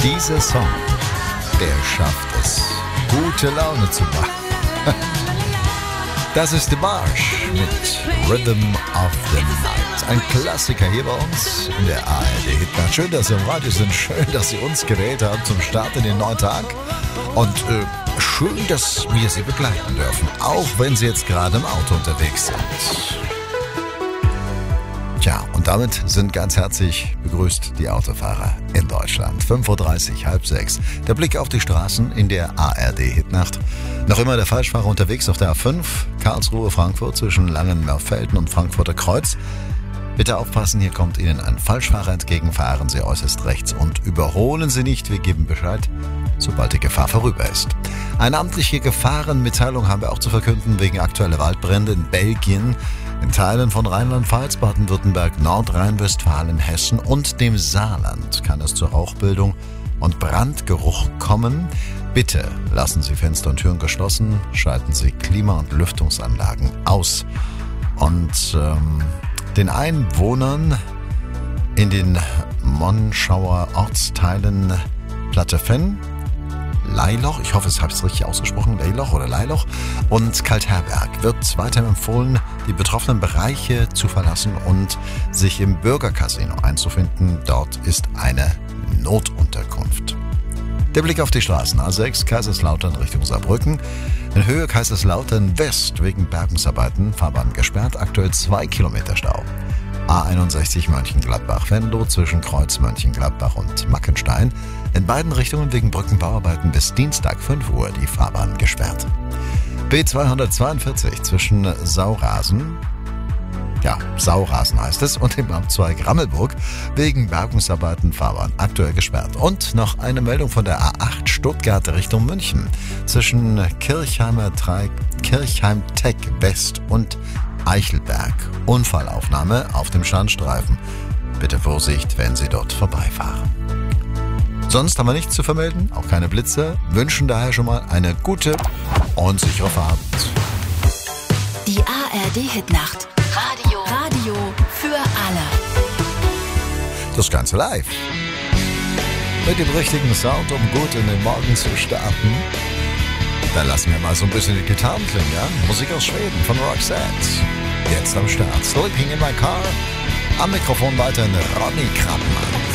Dieser Song, der schafft es, gute Laune zu machen. Das ist The Marsh mit Rhythm of the Night. Ein Klassiker hier bei uns in der ARD-Hitnacht. Schön, dass Sie im Radio sind. Schön, dass Sie uns gewählt haben zum Start in den neuen Tag. Und schön, dass wir Sie begleiten dürfen, auch wenn Sie jetzt gerade im Auto unterwegs sind. Tja, und damit sind ganz herzlich begrüßt die Autofahrer in Deutschland. 5.30 Uhr, halb sechs. Der Blick auf die Straßen in der ARD-Hitnacht. Noch immer der Falschfahrer unterwegs auf der A5, Karlsruhe-Frankfurt zwischen Langenmerfelden und Frankfurter Kreuz. Bitte aufpassen, hier kommt Ihnen ein Falschfahrer entgegen, fahren Sie äußerst rechts und überholen Sie nicht. Wir geben Bescheid, sobald die Gefahr vorüber ist. Eine amtliche Gefahrenmitteilung haben wir auch zu verkünden wegen aktueller Waldbrände in Belgien, in Teilen von Rheinland-Pfalz, Baden-Württemberg, Nordrhein-Westfalen, Hessen und dem Saarland kann es zur Rauchbildung und Brandgeruch kommen. Bitte lassen Sie Fenster und Türen geschlossen, schalten Sie Klima- und Lüftungsanlagen aus. Und den Einwohnern in den Monschauer Ortsteilen Plattefenn, Leiloch, ich hoffe, ich habe es richtig ausgesprochen, Leiloch oder Leiloch und Kaltherberg wird weiterhin empfohlen, die betroffenen Bereiche zu verlassen und sich im Bürgercasino einzufinden. Dort ist eine Notunterkunft. Der Blick auf die Straßen. A6 Kaiserslautern Richtung Saarbrücken. In Höhe Kaiserslautern West wegen Bergungsarbeiten. Fahrbahn gesperrt. Aktuell 2 Kilometer Stau. A61 Mönchengladbach-Venlo zwischen Kreuz Mönchengladbach und Mackenstein. In beiden Richtungen wegen Brückenbauarbeiten bis Dienstag 5 Uhr die Fahrbahn gesperrt. B242 zwischen Saurasen. Ja, Saurasen heißt es. Und im Abzweig Rammelburg wegen Bergungsarbeiten Fahrbahn aktuell gesperrt. Und noch eine Meldung von der A8 Stuttgart Richtung München. Zwischen Kirchheim-Tech West und Eichelberg. Unfallaufnahme auf dem Standstreifen. Bitte Vorsicht, wenn Sie dort vorbeifahren. Sonst haben wir nichts zu vermelden, auch keine Blitze. Wünschen daher schon mal eine gute und sichere Fahrt. Die ARD-Hitnacht. Radio für alle. Das Ganze live. Mit dem richtigen Sound, um gut in den Morgen zu starten. Dann lassen wir mal so ein bisschen die Gitarren klingen, ja? Musik aus Schweden von Roxette. Jetzt am Start. Sleeping in my car. Am Mikrofon weiterhin Ronny Krappmann.